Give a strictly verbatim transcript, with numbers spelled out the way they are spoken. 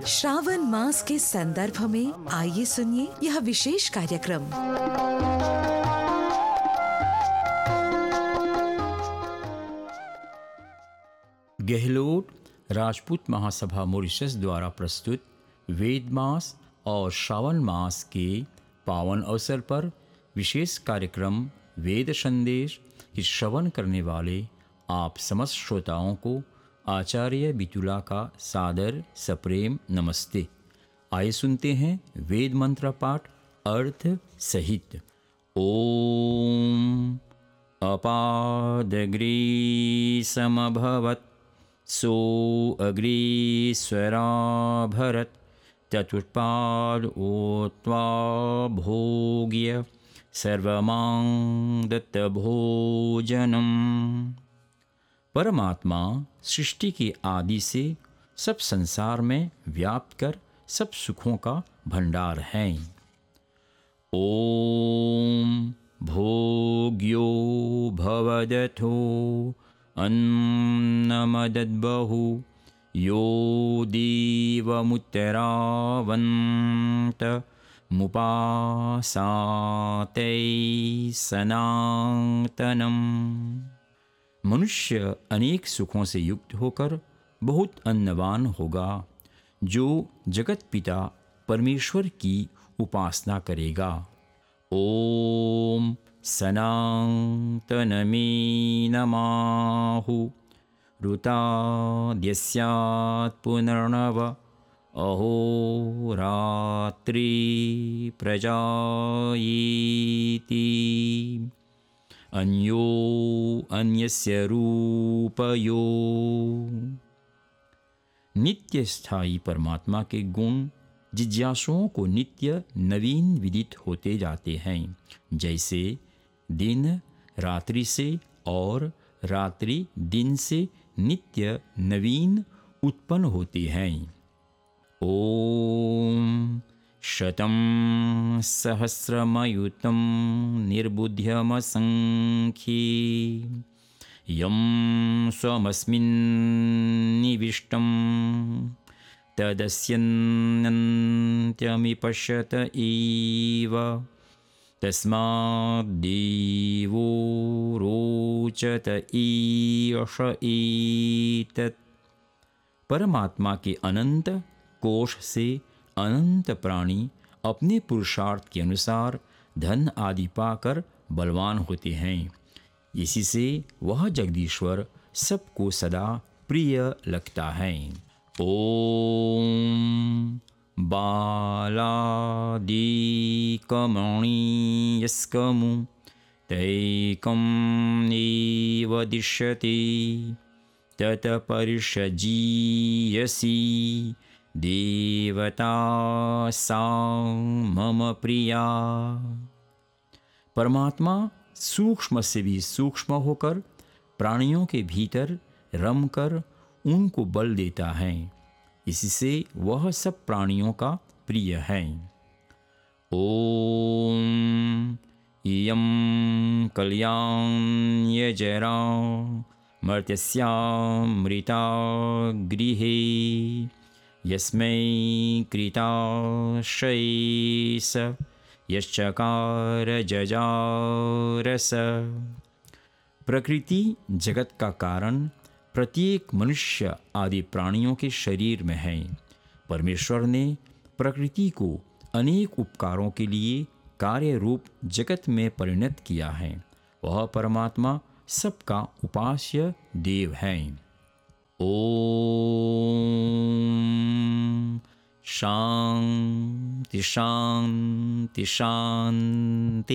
श्रावण मास के संदर्भ में आइए सुनिए यह विशेष कार्यक्रम। गहलोत राजपूत महासभा मॉरिशस द्वारा प्रस्तुत वेद मास और श्रावण मास के पावन अवसर पर विशेष कार्यक्रम वेद संदेश की श्रवण करने वाले आप समस्त श्रोताओं को आचार्य बितुला का सादर सप्रेम नमस्ते। आइए सुनते हैं वेद मंत्र पाठ अर्थ सहित। ओम अपादग्री समभवत् सो अग्रीस्वरा भरत चतुष्पाद ओत्वा भोग्य सर्वमां दत्त भोजनम। परमात्मा सृष्टि की आदि से सब संसार में व्याप्त कर सब सुखों का भंडार है। ओम भोग्यो भवदथो अन्नमदद्बहु यो देवमुत्तरावन्त मुपासाते सनातनम। मनुष्य अनेक सुखों से युक्त होकर बहुत अन्नवान होगा जो जगत पिता परमेश्वर की उपासना करेगा। ओम सनातनमे नमाहु ऋताद्यस्यात् पुनर्नव अहोरात्रि प्रजायेति। अन्यो अन्यस्य रूपयो। नित्य स्थायी परमात्मा के गुण जिज्ञासुओं को नित्य नवीन विदित होते जाते हैं, जैसे दिन रात्रि से और रात्रि दिन से नित्य नवीन उत्पन्न होते हैं। ओम शतं सहस्रमयुतं निर्बुद्ध्यमसंख्ये यं स्वमस्मिन्निविष्टं तदस्यन्त्यमि पश्यत एव तस्माद्देवो रोचत एष एतत्। परमात्मा के अनंत कोश से अनंत प्राणी अपने पुरुषार्थ के अनुसार धन आदि पाकर बलवान होते हैं। इसी से वह जगदीश्वर सबको सदा प्रिय लगता है। ओम बालादिकमणीयस्कमु तैकं एव दिश्यते तत्परिषजीयसी देवता सा मम प्रिया। परमात्मा सूक्ष्म से भी सूक्ष्म होकर प्राणियों के भीतर रमकर उनको बल देता है, इससे वह सब प्राणियों का प्रिय है। ओम इयं कल्याण्यजरा मर्त्यस्यामृता गृहे यस्मै कृताश्रयेस यश्चकार जजारस। प्रकृति जगत का कारण प्रत्येक मनुष्य आदि प्राणियों के शरीर में है। परमेश्वर ने प्रकृति को अनेक उपकारों के लिए कार्य रूप जगत में परिणत किया है। वह परमात्मा सबका उपास्य देव है। ओम शांति शांति शांति।